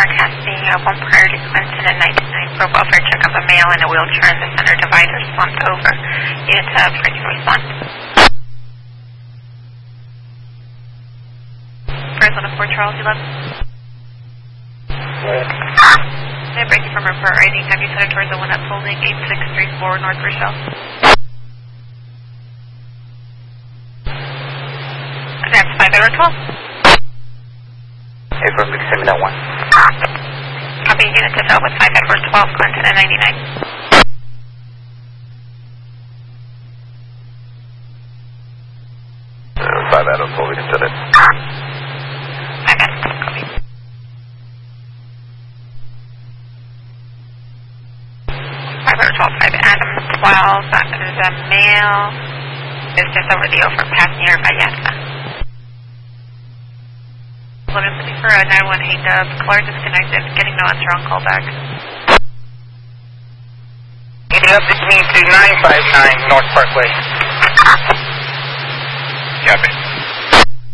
broadcasting 1 priority Clinton and 99 for welfare checkup, a male in a wheelchair in the center divider slumped over. Unit ready to respond. Arizona 4 Charles 11. May I break you from report rating? Have you set it towards the one that's holding 8634 North Rochelle? That's 5 Edward 12. April Examiner 1. Copy, unit to fill with 5 Edward 12, Clinton and 99. 5 Edward 12, we can set it. 5 Edward 12, copy. 5 Edward 12, 5 Adam 12, that is a male. It's just over the overpass near Valletta. 1150 for 918 Dub. Caller disconnected. Getting no answer on callback. Up to me to 959 North Parkway.